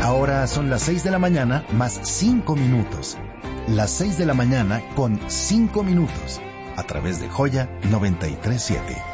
Ahora son las 6 de la mañana más 5 minutos. Las 6 de la mañana con 5 minutos. A través de Joya 93.7.